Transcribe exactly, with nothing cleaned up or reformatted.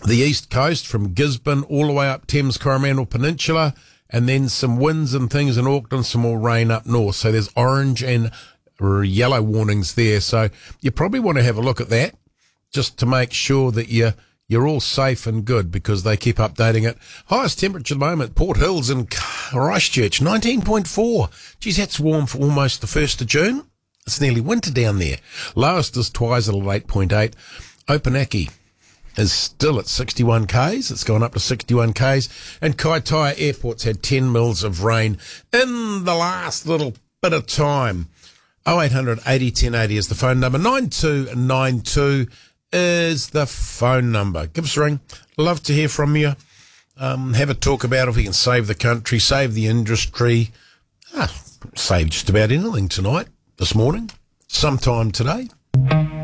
the east coast from Gisborne all the way up Thames Coromandel Peninsula, and then some winds and things in Auckland, some more rain up north. So there's orange and yellow warnings there. So you probably want to have a look at that just to make sure that you're, you're all safe and good, because they keep updating it. Highest temperature at the moment, Port Hills and Christchurch, nineteen point four. Geez, that's warm for almost the first of June. It's nearly winter down there. Lowest is Twizel at eight point eight. Opunaki is still at sixty-one kays. It's gone up to sixty-one kays. And Kaitaia Airport's had ten mils of rain in the last little bit of time. oh eight hundred eighty ten eighty is the phone number. nine two nine two is the phone number. Give us a ring. Love to hear from you. Um, have a talk about if we can save the country, save the industry. Ah, save just about anything tonight, this morning, sometime today.